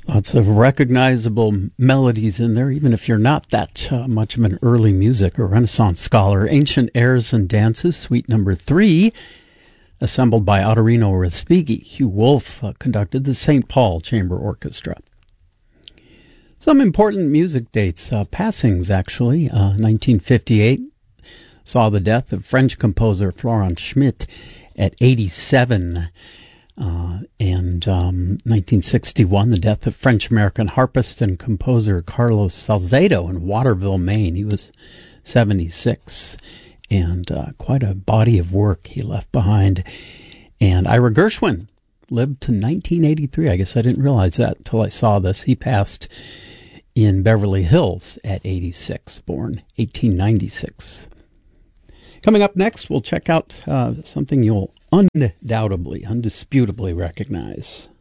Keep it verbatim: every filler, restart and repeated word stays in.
Lots of recognizable melodies in there, even if you're not that uh, much of an early music or Renaissance scholar. Ancient Airs and Dances, Suite Number Three, assembled by Ottorino Respighi. Hugh Wolf uh, conducted the Saint Paul Chamber Orchestra. Some important music dates, uh, passings actually. Uh, nineteen fifty-eight saw the death of French composer Florent Schmitt at eighty-seven. Uh, and um, nineteen sixty-one, the death of French-American harpist and composer Carlos Salcedo in Waterville, Maine. He was seventy-six, and uh, quite a body of work he left behind. And Ira Gershwin lived to nineteen eighty-three. I guess I didn't realize that until I saw this. He passed in Beverly Hills at eighty-six, born eighteen ninety-six. Coming up next, we'll check out uh, something you'll undoubtedly, undisputably recognize.